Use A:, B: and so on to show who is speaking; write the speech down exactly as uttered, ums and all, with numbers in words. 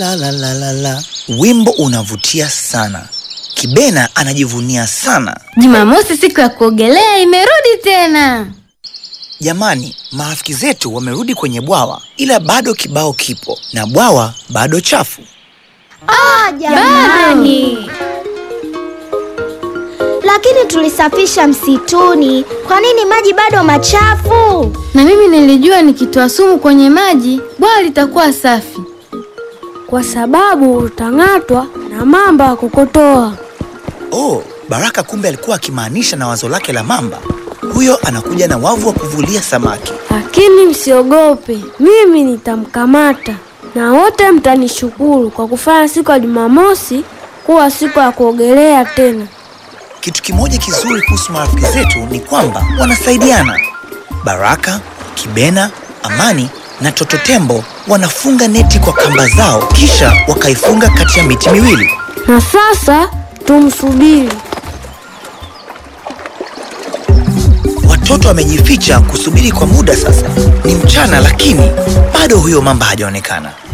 A: La la la la la. Wimbo unavutia sana. Kibena anajivunia sana.
B: Jumamosi siku ya kuogelea imerudi tena.
A: Jamani, marafiki zetu wamerudi kwenye bwawa, ila bado kibao kipo na bwawa bado chafu.
C: Ah, jamani. Lakini tulisafisha msituni. Kwa nini maji bado machafu?
B: Na mimi nilijua nikitoa sumu kwenye maji, bwawa litakuwa safi.
D: Kwa sababu utang'atwa na mamba wa kukotoa.
A: Oh, Baraka kumbe alikuwa akimaanisha na wazo lake la mamba. Huyo anakuja na wavu wa kuvulia samaki.
D: Lakini msiogope, mimi nitamkamata. Na wote mtanishukuru kwa kufanya siku ya Jumamosi kuwa siku ya kuogelea tena.
A: Kitu kimoja kizuri kuhusu marafiki zetu ni kwamba wanasaidiana. Baraka, Kibena, Amani na Toto Tembo wanafunga neti kwa kamba zao kisha wakaifunga kati ya miti miwili.
D: Na sasa tumsubiri.
A: Watoto wamejificha kusubiri kwa muda sasa. Ni mchana lakini bado huyo mamba hajaonekana.